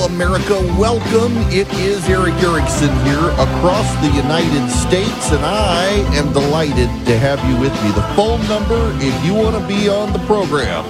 America. Welcome. It is Eric Erickson here across the United States, and I am delighted to have you with me. The phone number, if you want to be on the program,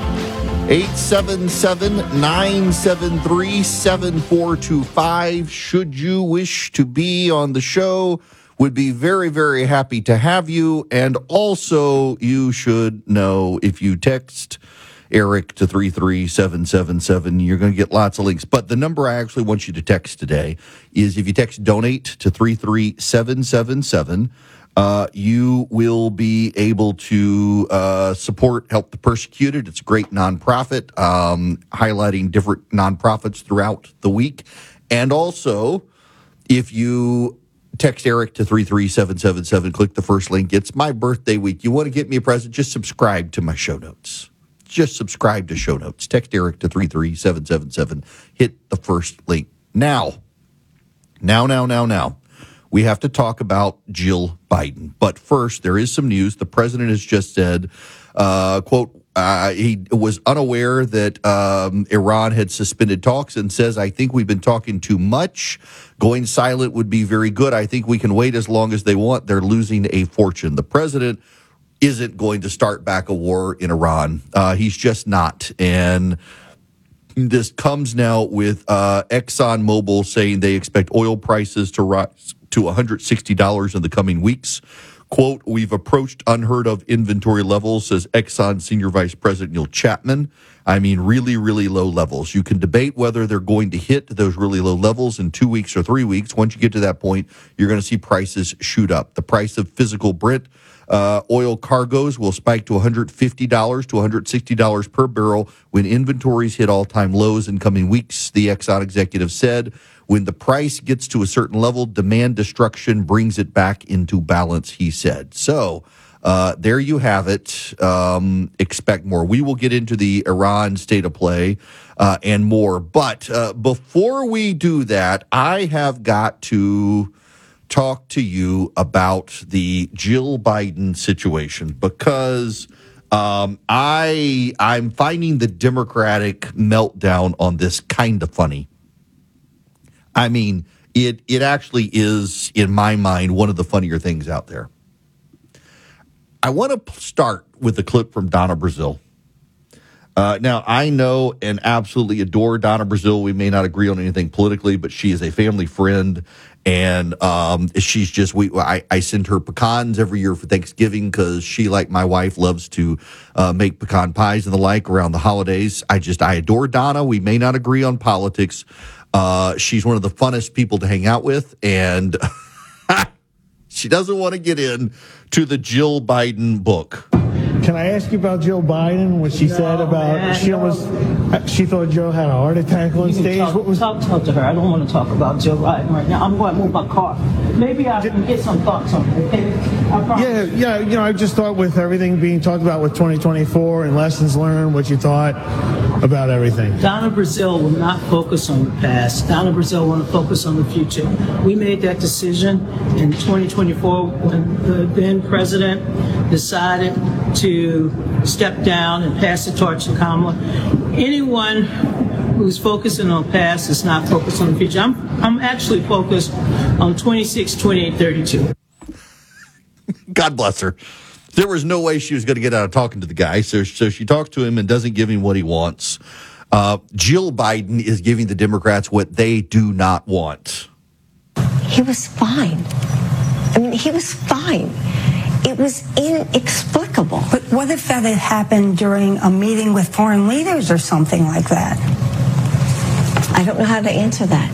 877-973-7425. Should you wish to be on the show, would be very, very happy to have you. And also, you should know if you text Eric to 33777, you're going to get lots of links. But the number I actually want you to text today is, if you text donate to 33777, you will be able to support Help the Persecuted. It's a great nonprofit, highlighting different nonprofits throughout the week. And also, if you text Eric to 33777, click the first link. It's my birthday week. You want to get me a present? Just subscribe to my show notes. Just subscribe to show notes. Text Eric to 33777. Hit the first link. Now. We have to talk about Jill Biden. But first, there is some news. The president has just said, quote, he was unaware that Iran had suspended talks, and says, I think we've been talking too much. Going silent would be very good. I think we can wait as long as they want. They're losing a fortune. The president isn't going to start back a war in Iran. He's just not. And this comes now with ExxonMobil saying they expect oil prices to rise to $160 in the coming weeks. Quote, we've approached unheard of inventory levels, says Exxon Senior Vice President Neil Chapman. I mean, really, really low levels. You can debate whether they're going to hit those really low levels in 2 weeks or 3 weeks. Once you get to that point, you're going to see prices shoot up. The price of physical Brent oil cargoes will spike to $150 to $160 per barrel when inventories hit all-time lows in coming weeks, the Exxon executive said. When the price gets to a certain level, demand destruction brings it back into balance, he said. So there you have it. Expect more. We will get into the Iran state of play and more. But before we do that, I have got to talk to you about the Jill Biden situation, because I'm finding the Democratic meltdown on this kind of funny. I mean, it actually is, in my mind, one of the funnier things out there. I want to start with a clip from Donna Brazile. Now, I know and absolutely adore Donna Brazile. We may not agree on anything politically, but she is a family friend. And she's just, I send her pecans every year for Thanksgiving, because she, like my wife, loves to make pecan pies and the like around the holidays. I adore Donna. We may not agree on politics. She's one of the funnest people to hang out with, and she doesn't want to get in to the Jill Biden book. Can I ask you about Jill Biden? What she said about she thought Joe had a heart attack on stage. Talk to her. I don't want to talk about Jill Biden right now. I'm going to move my car. Maybe I can get some thoughts on it. Okay? Yeah. You know, I just thought, with everything being talked about with 2024 and lessons learned, what you thought about everything. Donna Brazile will not focus on the past. Donna Brazile will focus on the future. We made that decision in 2024 when the then president decided to step down and pass the torch to Kamala. Anyone who's focusing on past is not focused on the future. I'm actually focused on 26, 28, 32. God bless her. There was no way she was going to get out of talking to the guy, so she talks to him and doesn't give him what he wants. Jill Biden is giving the Democrats what they do not want. He was fine. I mean, he was fine. It was inexplicable. But what if that had happened during a meeting with foreign leaders or something like that? I don't know how to answer that.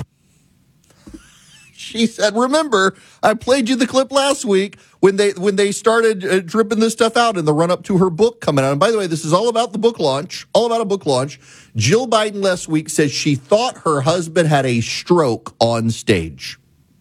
She said, remember, I played you the clip last week when they started dripping this stuff out in the run-up to her book coming out. And by the way, this is all about the book launch, all about a book launch. Jill Biden last week says she thought her husband had a stroke on stage.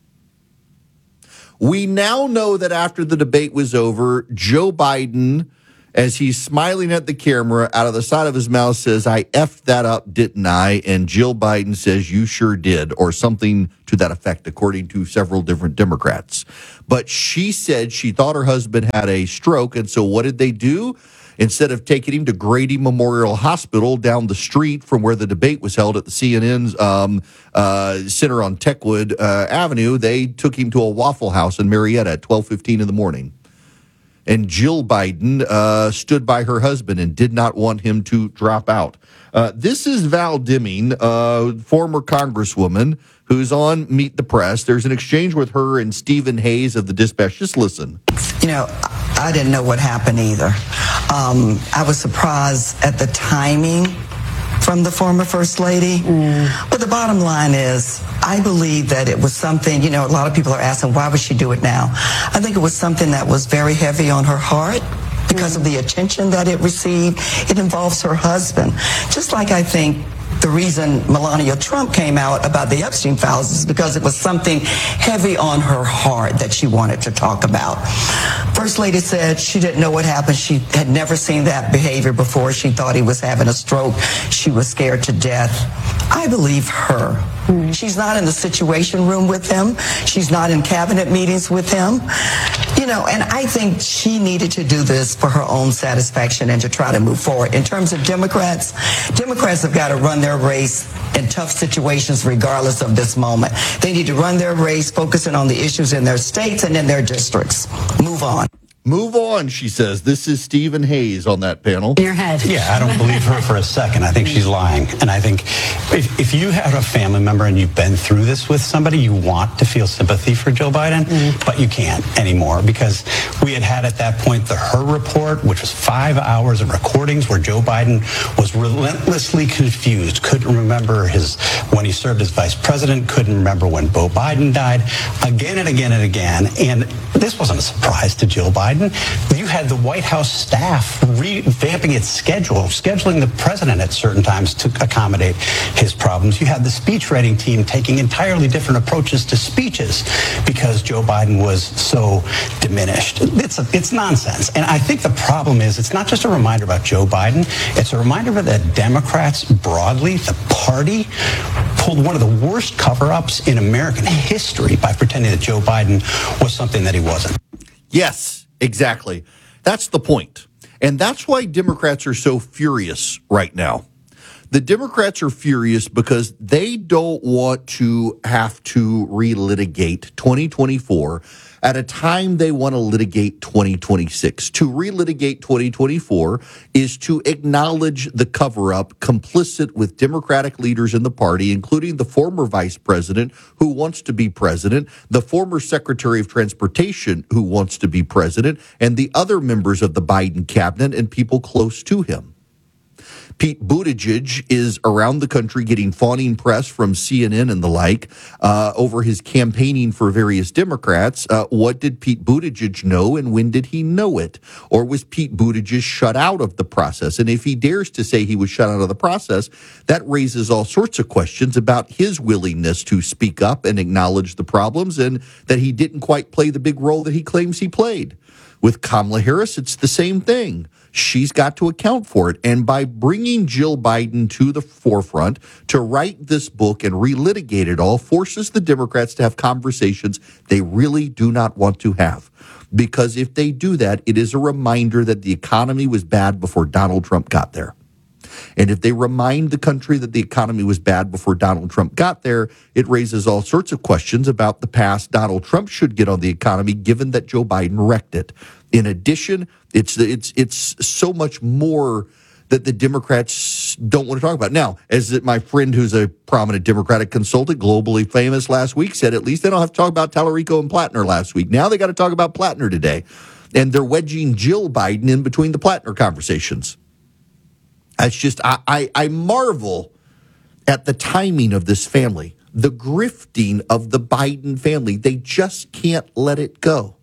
We now know that after the debate was over, Joe Biden, as he's smiling at the camera out of the side of his mouth, says, I effed that up, didn't I? And Jill Biden says, you sure did, or something to that effect, according to several different Democrats. But she said she thought her husband had a stroke, and so what did they do? Instead of taking him to Grady Memorial Hospital down the street from where the debate was held at the CNN's center on Techwood Avenue, they took him to a Waffle House in Marietta at 12:15 in the morning. And Jill Biden stood by her husband and did not want him to drop out. This is Val Deming, former Congresswoman, who's on Meet the Press. There's an exchange with her and Stephen Hayes of the Dispatch. Just listen. You know, I didn't know what happened either. I was surprised at the timing from the former First Lady. But the bottom line is, I believe that it was something, you know, a lot of people are asking, why would she do it now? I think it was something that was very heavy on her heart because of the attention that it received. It involves her husband. Just like I think the reason Melania Trump came out about the Epstein files is because it was something heavy on her heart that she wanted to talk about. First Lady said she didn't know what happened. She had never seen that behavior before. She thought he was having a stroke. She was scared to death. I believe her. She's not in the Situation Room with him. She's not in cabinet meetings with him. You know, and I think she needed to do this for her own satisfaction and to try to move forward. In terms of Democrats have got to run their race in tough situations regardless of this moment. They need to run their race focusing on the issues in their states and in their districts. Move on. Move on, she says. This is Stephen Hayes on that panel. In your head. Yeah, I don't believe her for a second. I think she's lying. And I think if you have a family member and you've been through this with somebody, you want to feel sympathy for Joe Biden, but you can't anymore because we had at that point the Her Report, which was 5 hours of recordings where Joe Biden was relentlessly confused, couldn't remember when he served as vice president, couldn't remember when Beau Biden died, again and again and again. And this wasn't a surprise to Jill Biden. You had the White House staff revamping its schedule, scheduling the president at certain times to accommodate his problems. You had the speech writing team taking entirely different approaches to speeches because Joe Biden was so diminished. It's nonsense. And I think the problem is it's not just a reminder about Joe Biden. It's a reminder that Democrats broadly, the party, pulled one of the worst cover-ups in American history by pretending that Joe Biden was something that he wasn't. Yes. Exactly. That's the point. And that's why Democrats are so furious right now. The Democrats are furious because they don't want to have to relitigate 2024 at a time they want to litigate 2026. To relitigate 2024 is to acknowledge the cover-up complicit with Democratic leaders in the party, including the former vice president who wants to be president, the former secretary of transportation who wants to be president, and the other members of the Biden cabinet and people close to him. Pete Buttigieg is around the country getting fawning press from CNN and the like over his campaigning for various Democrats. What did Pete Buttigieg know and when did he know it? Or was Pete Buttigieg shut out of the process? And if he dares to say he was shut out of the process, that raises all sorts of questions about his willingness to speak up and acknowledge the problems and that he didn't quite play the big role that he claims he played. With Kamala Harris, it's the same thing. She's got to account for it. And by bringing Jill Biden to the forefront to write this book and relitigate it all forces the Democrats to have conversations they really do not want to have. Because if they do that, it is a reminder that the economy was bad before Donald Trump got there. And if they remind the country that the economy was bad before Donald Trump got there, it raises all sorts of questions about the path Donald Trump should get on the economy, given that Joe Biden wrecked it. In addition, it's so much more that the Democrats don't want to talk about. Now, as my friend who's a prominent Democratic consultant, globally famous last week, said, at least they don't have to talk about Tallarico and Plattner last week. Now they got to talk about Plattner today. And they're wedging Jill Biden in between the Plattner conversations. It's just, I marvel at the timing of this family, the grifting of the Biden family. They just can't let it go.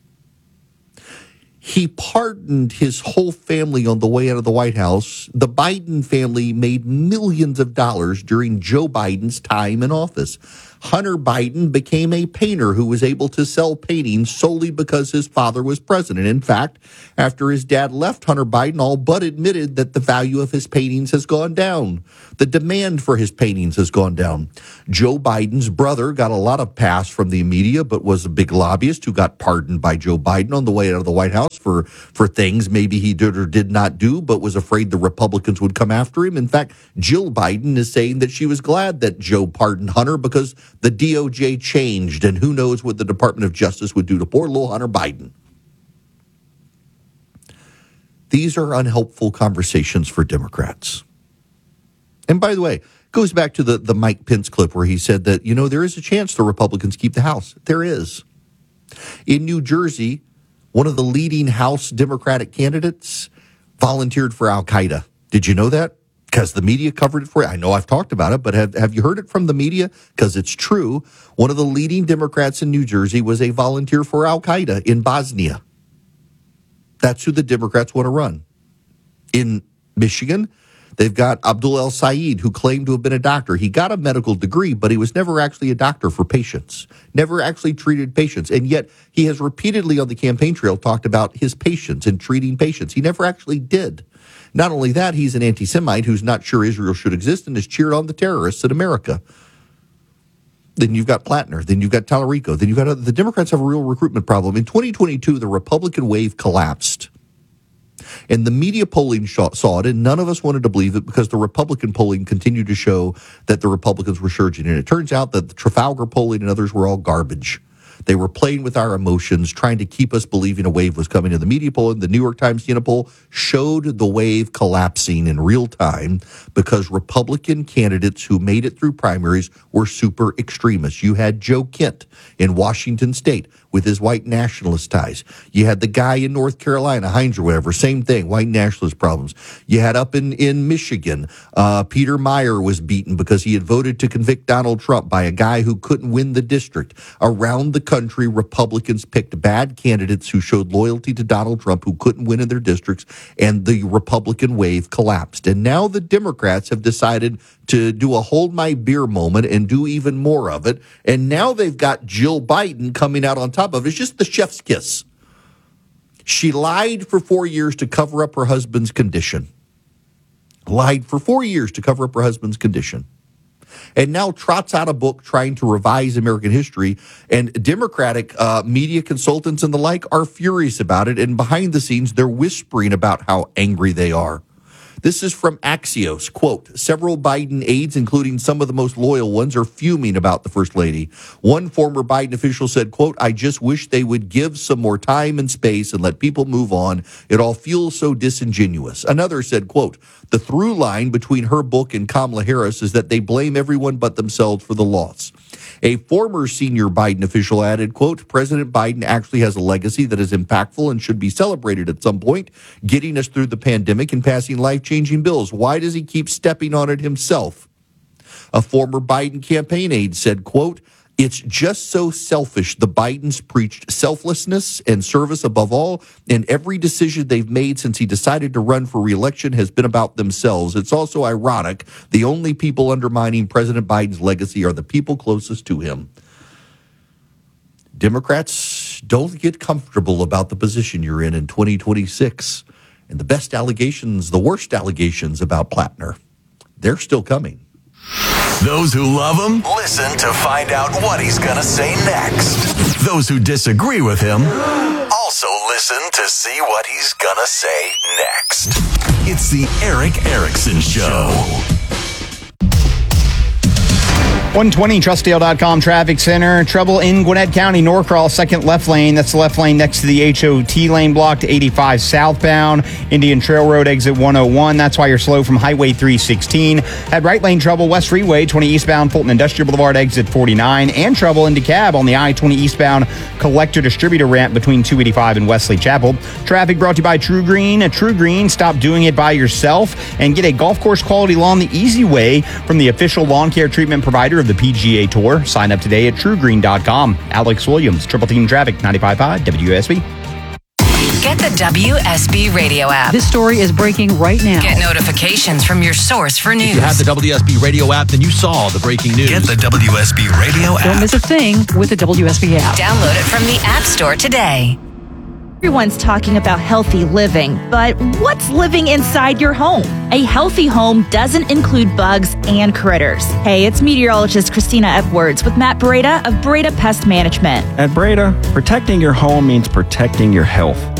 He pardoned his whole family on the way out of the White House. The Biden family made millions of dollars during Joe Biden's time in office. Hunter Biden became a painter who was able to sell paintings solely because his father was president. In fact, after his dad left, Hunter Biden all but admitted that the value of his paintings has gone down. The demand for his paintings has gone down. Joe Biden's brother got a lot of pass from the media, but was a big lobbyist who got pardoned by Joe Biden on the way out of the White House for things maybe he did or did not do, but was afraid the Republicans would come after him. In fact, Jill Biden is saying that she was glad that Joe pardoned Hunter because the DOJ changed, and who knows what the Department of Justice would do to poor little Hunter Biden. These are unhelpful conversations for Democrats. And by the way, it goes back to the Mike Pence clip where he said that, there is a chance the Republicans keep the House. There is. In New Jersey, one of the leading House Democratic candidates volunteered for Al-Qaeda. Did you know that? Because the media covered it for you. I know I've talked about it, but have you heard it from the media? Because it's true. One of the leading Democrats in New Jersey was a volunteer for Al-Qaeda in Bosnia. That's who the Democrats want to run. In Michigan, they've got Abdul El-Sayed, who claimed to have been a doctor. He got a medical degree, but he was never actually a doctor for patients, never actually treated patients. And yet he has repeatedly on the campaign trail talked about his patients and treating patients. He never actually did. Not only that, he's an anti-Semite who's not sure Israel should exist and has cheered on the terrorists in America. Then you've got Plattner. Then you've got Tallarico. Then you've got the Democrats have a real recruitment problem. In 2022, the Republican wave collapsed. And the media polling saw it, and none of us wanted to believe it because the Republican polling continued to show that the Republicans were surging. And it turns out that the Trafalgar polling and others were all garbage. They were playing with our emotions, trying to keep us believing a wave was coming. And the media poll and the New York Times Siena poll showed the wave collapsing in real time because Republican candidates who made it through primaries were super extremists. You had Joe Kent in Washington State with his white nationalist ties. You had the guy in North Carolina, Hines or whatever, same thing, white nationalist problems. You had up in Michigan, Peter Meyer was beaten because he had voted to convict Donald Trump by a guy who couldn't win the district. Around the country, Republicans picked bad candidates who showed loyalty to Donald Trump who couldn't win in their districts, and the Republican wave collapsed. And now the Democrats have decided to do a hold my beer moment and do even more of it. And now they've got Jill Biden coming out on top of it. It's just the chef's kiss. She lied for 4 years to cover up her husband's condition. Lied for 4 years to cover up her husband's condition. And now trots out a book trying to revise American history. And Democratic media consultants and the like are furious about it. And behind the scenes, they're whispering about how angry they are. This is from Axios. Quote, several Biden aides, including some of the most loyal ones, are fuming about the First Lady. One former Biden official said, quote, I just wish they would give some more time and space and let people move on. It all feels so disingenuous. Another said, quote, the through line between her book and Kamala Harris is that they blame everyone but themselves for the loss. A former senior Biden official added, quote, President Biden actually has a legacy that is impactful and should be celebrated at some point, getting us through the pandemic and passing life-changing bills. Why does he keep stepping on it himself? A former Biden campaign aide said, quote, it's just so selfish. The Bidens preached selflessness and service above all, and every decision they've made since he decided to run for re-election has been about themselves. It's also ironic. The only people undermining President Biden's legacy are the people closest to him. Democrats, don't get comfortable about the position you're in 2026. And the best allegations, the worst allegations about Plattner, they're still coming. Those who love him, listen to find out what he's going to say next. Those who disagree with him, also listen to see what he's going to say next. It's the Erick Erickson Show. 120 Trustdale.com traffic center. Trouble in Gwinnett County, Norcross, second left lane. That's the left lane next to the HOT lane, blocked 85 southbound. Indian Trail Road, exit 101. That's why you're slow from Highway 316. Had right lane trouble, West Freeway, 20 eastbound, Fulton Industrial Boulevard, exit 49. And trouble in DeKalb on the I-20 eastbound collector distributor ramp between 285 and Wesley Chapel. Traffic brought to you by True Green. True Green, stop doing it by yourself and get a golf course quality lawn the easy way from the official lawn care treatment provider of the PGA Tour. Sign up today at TrueGreen.com. Alex Williams, Triple Team Traffic, 95.5 WSB. Get the WSB Radio app. This story is breaking right now. Get notifications from your source for news. If you have the WSB Radio app, then you saw the breaking news. Get the WSB Radio app. Don't miss a thing with the WSB app. Download it from the App Store today. Everyone's talking about healthy living, but what's living inside your home? A healthy home doesn't include bugs and critters. Hey, it's meteorologist Christina Edwards with Matt Breda of Breda Pest Management. At Breda, protecting your home means protecting your health.